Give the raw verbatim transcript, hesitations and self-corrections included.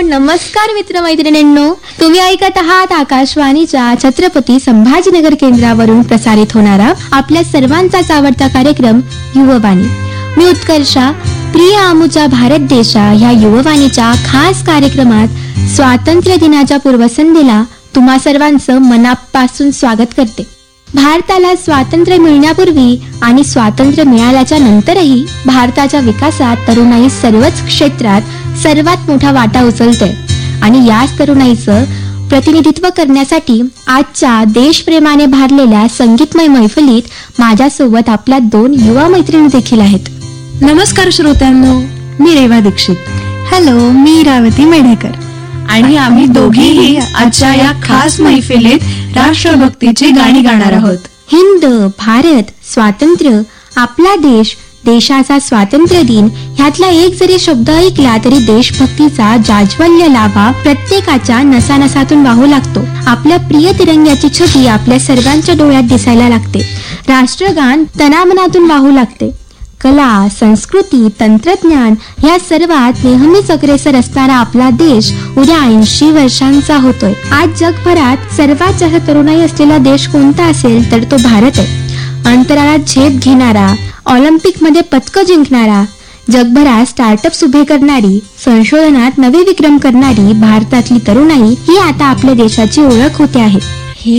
नमस्कार मित्रमैत्रिणींनो, तुम्ही ऐकत आहात आकाशवाणीच्या छत्रपती संभाजीनगर केंद्रावरून प्रसारित होणारा आपल्या सर्वांचाच आवडता कार्यक्रम युववाणी. मी उत्कर्षा, प्रिय आमुच्या भारत देशा ह्या युववाणीच्या खास कार्यक्रमात स्वातंत्र्य दिनाच्या पूर्वसंध्येला तुम्हा सर्वांचं मनापासून स्वागत करते. भारताला स्वातंत्र्य मिळण्यापूर्वी आणि स्वातंत्र्य मिळाल्याच्या नंतरही भारताच्या विकासात तरुणाई सर्वच क्षेत्रात सर्वात मोठा वाटा उचलते आणि याच तरुणाईचं प्रतिनिधित्व करण्यासाठी आजच्या देशप्रेमाने भारलेल्या संगीतमय मैफलीत माझ्यासोबत आपल्या दोन युवा मैत्रिणी देखील आहेत. नमस्कार श्रोत्यांनो, मी रेवा दीक्षित. हॅलो, मी रावती मेढेकर. आणि आम्ही दोघेही आजच्या या खास मैफिलीत राष्ट्रभक्तीची गाणी गाणार आहोत. हिंद, भारत, स्वातंत्र्य, आपला देश, देशाचा स्वातंत्र्य दिन ह्यातला एक जरी शब्द ऐकला तरी देशभक्तीचा जाज्वल्य लावा प्रत्येकाच्या नसानसातून वाहू लागतो. आपल्या प्रिय तिरंग्याची छबी आपल्या सर्वांच्या डोळ्यात दिसायला लागते. राष्ट्रगान तनामनातून वाहू लागते. कला, संस्कृती, तंत्रज्ञान या सर्वात नेहमीच अग्रेसर असणारा आपला देश उद्या ऐंशी वर्षांचा होतोय. आज जगभरात सर्वात जास्त तरुणाई असलेला देश कोणता असेल तर तो भारत आहे. अंतराळात झेप घेणारा, ऑलिम्पिक मध्ये पदकं जिंकणारा, जगभरात स्टार्टअप्स उभे करणारी, संशोधनात नवे विक्रम करणारी भारतातली तरुणाई ही आता आपल्या देशाची ओळख होते आहे.